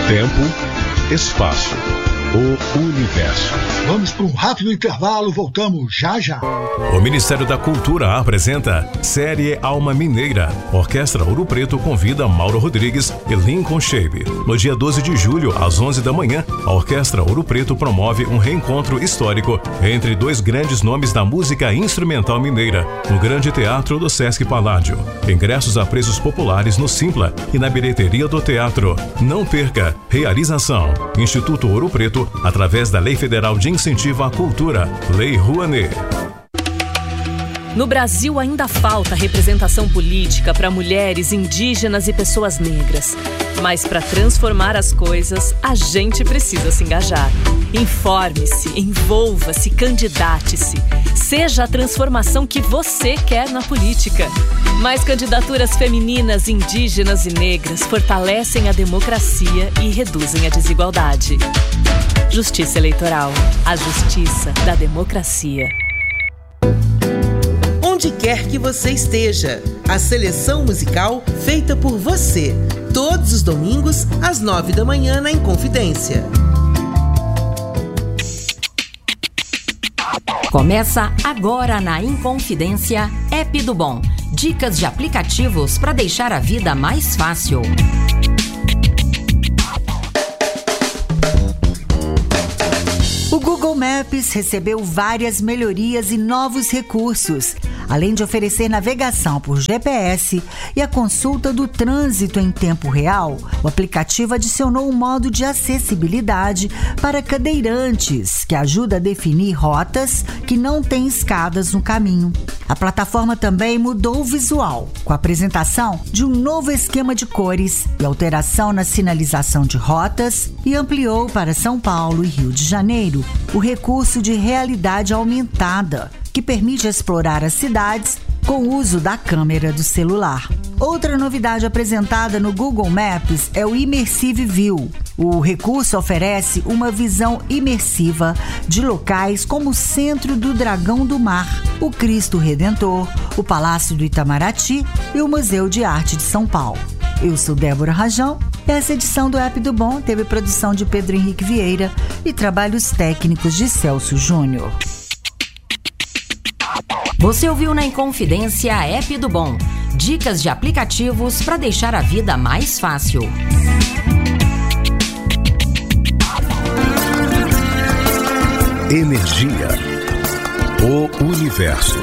Tempo, espaço, o universo. Vamos para um rápido intervalo, voltamos já já. O Ministério da Cultura apresenta Série Alma Mineira. Orquestra Ouro Preto convida Mauro Rodrigues e Lincoln Shape. No dia 12 de julho, às 11 da manhã, a Orquestra Ouro Preto promove um reencontro histórico entre dois grandes nomes da música instrumental mineira, no Grande Teatro do Sesc Paládio. Ingressos a preços populares no Simpla e na bilheteria do teatro. Não perca! Realização: Instituto Ouro Preto, através da Lei Federal de Incentivo à Cultura, Lei Rouanet. No Brasil ainda falta representação política para mulheres, indígenas e pessoas negras. Mas para transformar as coisas, a gente precisa se engajar. Informe-se, envolva-se, candidate-se. Seja a transformação que você quer na política. Mais candidaturas femininas, indígenas e negras fortalecem a democracia e reduzem a desigualdade. Justiça Eleitoral. A justiça da democracia. Onde quer que você esteja, a seleção musical feita por você. Todos os domingos, às 9 da manhã, na Inconfidência. Começa agora na Inconfidência, App do Bom. Dicas de aplicativos para deixar a vida mais fácil. O Google Maps recebeu várias melhorias e novos recursos, além de oferecer navegação por GPS e a consulta do trânsito em tempo real. O aplicativo adicionou um modo de acessibilidade para cadeirantes, que ajuda a definir rotas que não têm escadas no caminho. A plataforma também mudou o visual, com a apresentação de um novo esquema de cores e alteração na sinalização de rotas, e ampliou para São Paulo e Rio de Janeiro o recurso de realidade aumentada, que permite explorar as cidades com o uso da câmera do celular. Outra novidade apresentada no Google Maps é o Immersive View. O recurso oferece uma visão imersiva de locais como o Centro do Dragão do Mar, o Cristo Redentor, o Palácio do Itamaraty e o Museu de Arte de São Paulo. Eu sou Débora Rajão. Essa edição do App do Bom teve produção de Pedro Henrique Vieira e trabalhos técnicos de Celso Júnior. Você ouviu na Inconfidência App do Bom. Dicas de aplicativos para deixar a vida mais fácil. Energia. O universo.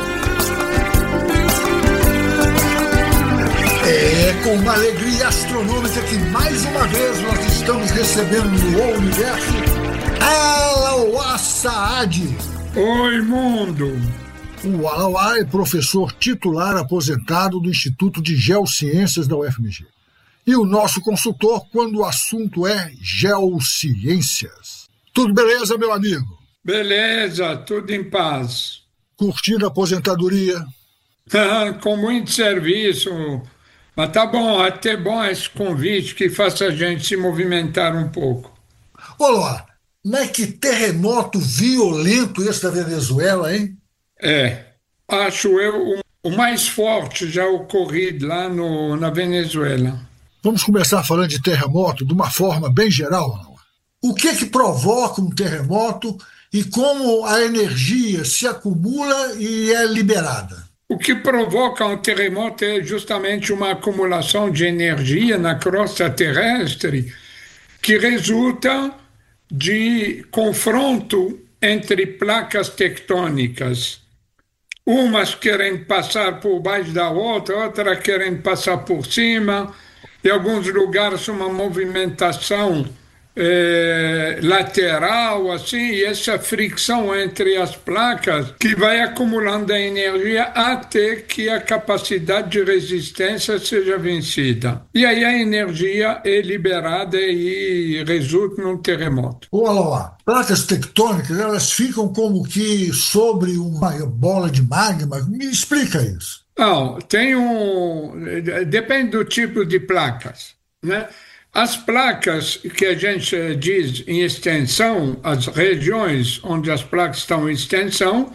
É com uma alegria astronômica que mais uma vez nós estamos recebendo no O Universo Alauá Saad. Oi, mundo! O Alauá é professor titular aposentado do Instituto de Geociências da UFMG. E o nosso consultor quando o assunto é geociências. Tudo beleza, meu amigo? Beleza, tudo em paz. Curtindo a aposentadoria? Com muito serviço. Mas tá bom, até bom esse convite que faça a gente se movimentar um pouco. Olá, mas que terremoto violento esse da Venezuela, hein? É, acho eu o mais forte já ocorrido lá na Venezuela. Vamos começar falando de terremoto de uma forma bem geral, não? O que provoca um terremoto e como a energia se acumula e é liberada? O que provoca um terremoto é justamente uma acumulação de energia na crosta terrestre que resulta de confronto entre placas tectônicas. Umas querem passar por baixo da outra, outras querem passar por cima. Em alguns lugares uma movimentação lateral, assim, e essa fricção entre as placas que vai acumulando a energia até que a capacidade de resistência seja vencida. E aí a energia é liberada e resulta num terremoto. Olha lá, placas tectônicas, elas ficam como que sobre uma bola de magma. Me explica isso. Não, depende do tipo de placas, né? As placas que a gente diz em extensão, as regiões onde as placas estão em extensão,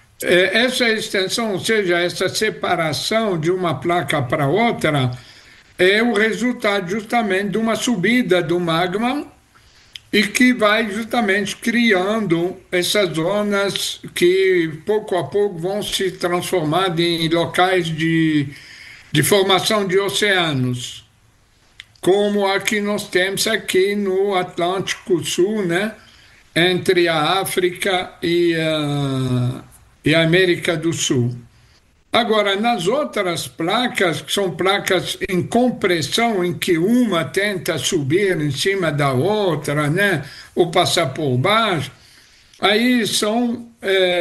essa extensão, ou seja, essa separação de uma placa para outra, é o resultado justamente de uma subida do magma e que vai justamente criando essas zonas que pouco a pouco vão se transformar em locais de formação de oceanos, como a que nós temos aqui no Atlântico Sul, né, entre a África e a América do Sul. Agora, nas outras placas, que são placas em compressão, em que uma tenta subir em cima da outra, né, ou passar por baixo, aí são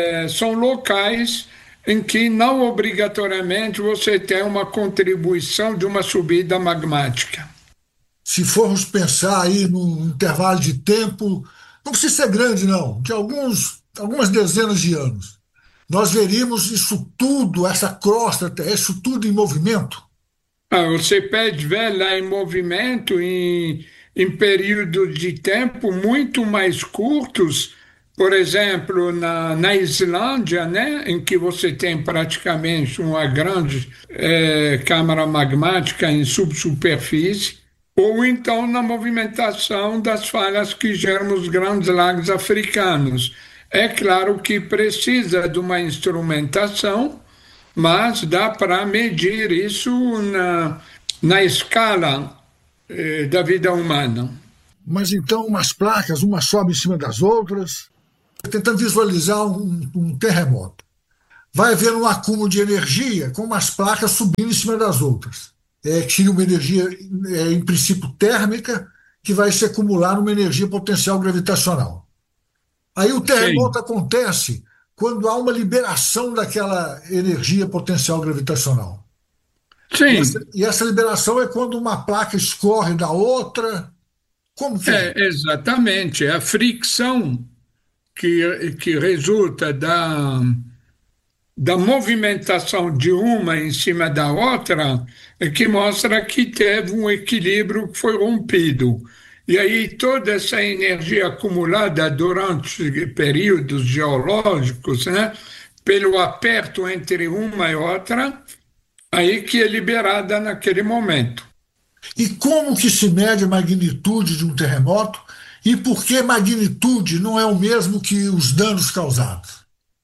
locais em que não obrigatoriamente você tem uma contribuição de uma subida magmática. Se formos pensar aí num intervalo de tempo, não precisa ser grande não, de algumas dezenas de anos, nós veríamos isso tudo, essa crosta, isso tudo em movimento? Você pode ver lá em movimento em períodos de tempo muito mais curtos, por exemplo, na Islândia, né, em que você tem praticamente uma grande câmara magmática em subsuperfície, ou então na movimentação das falhas que geram os grandes lagos africanos. É claro que precisa de uma instrumentação, mas dá para medir isso na escala da vida humana. Mas então umas placas, uma sobe em cima das outras, tentando visualizar um terremoto. Vai haver um acúmulo de energia com umas placas subindo em cima das outras. Tira uma energia, em princípio, térmica, que vai se acumular numa energia potencial gravitacional. Aí o terremoto acontece quando há uma liberação daquela energia potencial gravitacional. Sim. E essa liberação é quando uma placa escorre da outra. Como que é? Exatamente. A fricção que resulta da movimentação de uma em cima da outra é que mostra que teve um equilíbrio que foi rompido. E aí toda essa energia acumulada durante períodos geológicos, né, pelo aperto entre uma e outra, aí que é liberada naquele momento. E como que se mede a magnitude de um terremoto? E por que magnitude não é o mesmo que os danos causados?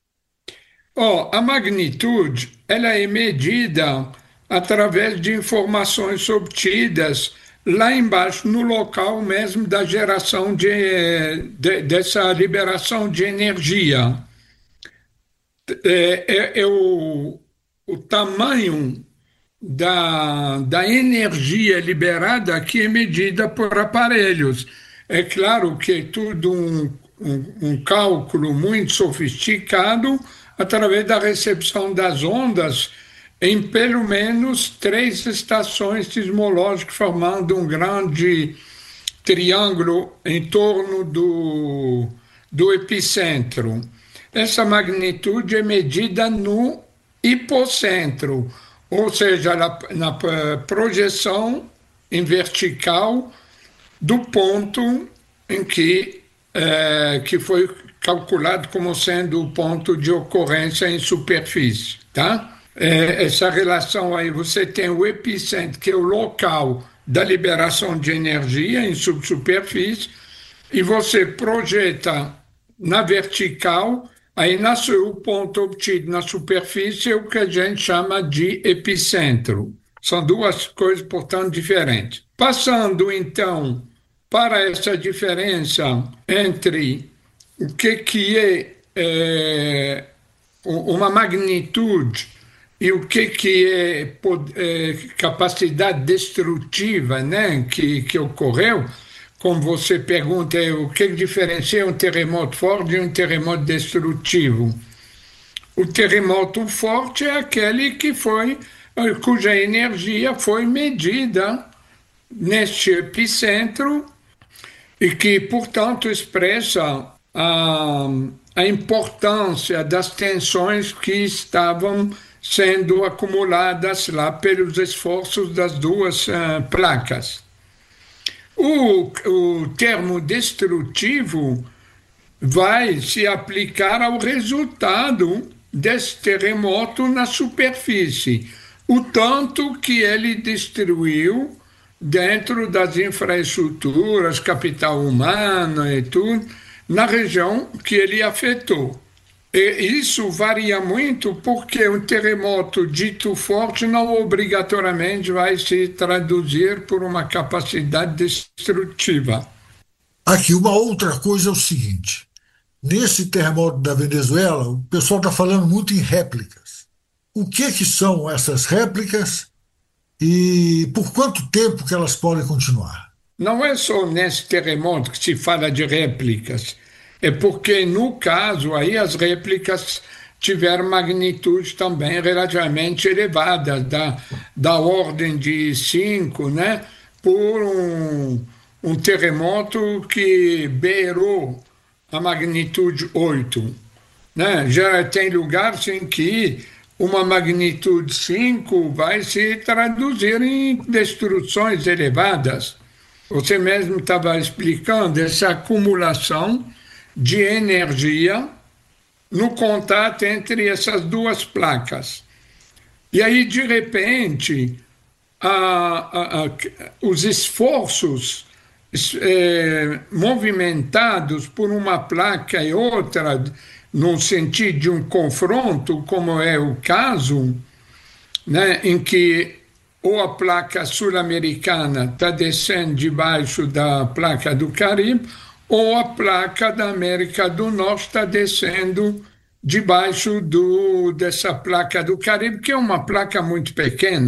A magnitude ela é medida através de informações obtidas lá embaixo, no local mesmo da geração dessa liberação de energia. O tamanho da energia liberada aqui é medida por aparelhos. É claro que é tudo um cálculo muito sofisticado através da recepção das ondas em pelo menos 3 estações sismológicas, formando um grande triângulo em torno do epicentro. Essa magnitude é medida no hipocentro, ou seja, na projeção em vertical do ponto em que foi calculado como sendo o ponto de ocorrência em superfície, tá? Essa relação aí, você tem o epicentro, que é o local da liberação de energia em subsuperfície, e você projeta na vertical, aí o ponto obtido na superfície é o que a gente chama de epicentro. São duas coisas, portanto, diferentes. Passando, então, para essa diferença entre o que é uma magnitude e o que é capacidade destrutiva, né, que ocorreu, como você pergunta, o que diferencia um terremoto forte de um terremoto destrutivo? O terremoto forte é aquele cuja energia foi medida neste epicentro e que, portanto, expressa a importância das tensões que estavam sendo acumuladas lá pelos esforços das duas placas. O termo destrutivo vai se aplicar ao resultado desse terremoto na superfície. o tanto que ele destruiu dentro das infraestruturas, capital humano e tudo, na região que ele afetou. E isso varia muito porque um terremoto dito forte não obrigatoriamente vai se traduzir por uma capacidade destrutiva. Aqui, uma outra coisa é o seguinte: nesse terremoto da Venezuela, o pessoal está falando muito em réplicas. O que são essas réplicas e por quanto tempo que elas podem continuar? Não é só nesse terremoto que se fala de réplicas, é porque, no caso, aí as réplicas tiveram magnitudes também relativamente elevadas, da ordem de 5, né, por um terremoto que beirou a magnitude 8. Né? Já tem lugares em que uma magnitude 5 vai se traduzir em destruições elevadas. Você mesmo estava explicando essa acumulação de energia no contato entre essas duas placas. E aí, de repente, os esforços movimentados por uma placa e outra, no sentido de um confronto, como é o caso, né, em que ou a placa sul-americana está descendo debaixo da placa do Caribe, ou a placa da América do Norte está descendo debaixo dessa placa do Caribe, que é uma placa muito pequena.